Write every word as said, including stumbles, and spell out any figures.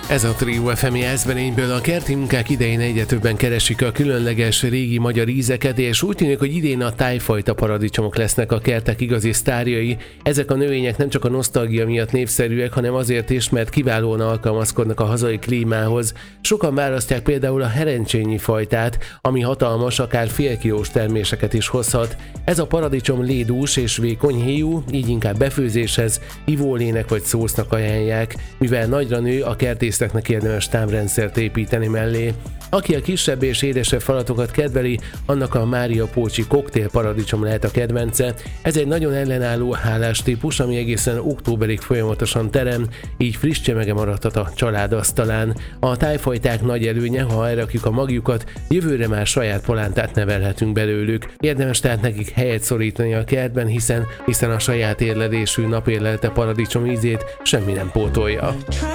Ez a Trio ef em Jászberényből. A kerti munkák idején egyre többen keresik a különleges régi magyar ízeket, és úgy tűnik, hogy idén a tájfajta paradicsomok lesznek a kertek igazi sztárjai. Ezek a növények nem csak a nosztalgia miatt népszerűek, hanem azért is, mert kiválóan alkalmazkodnak a hazai klímához. Sokan választják például a herencsényi fajtát, ami hatalmas, akár félkilós terméseket is hozhat. Ez a paradicsom lédús és vékony héjú, így inkább befőzéshez, ivólének vagy szósznak ajánlják, mivel nagyra nő, a kertészeknek érdemes távrendszert építeni mellé. Aki a kisebb és édesebb falatokat kedveli, annak a Mária Pócsi koktél paradicsom lehet a kedvence. Ez egy nagyon ellenálló hálás típus, ami egészen októberig folyamatosan terem, így friss csemege maradhat a család asztalán. A tájfajták nagy előnye, ha elrakjuk a magjukat, jövőre már saját polántát nevelhetünk belőlük. Érdemes tehát nekik helyet szorítani a kertben, hiszen, hiszen a saját érledésű napérlelte paradicsom ízét semmi nem pótolja.